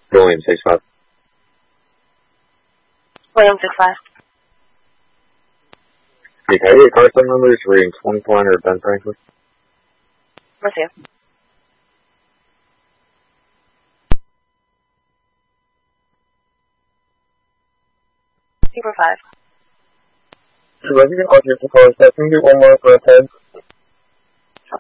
William 65. William 65. Hey, can I get car phone numbers reading 2020 or Ben Franklin? With you. Super 5. Should I get audio for call? Can you get one more for a 10?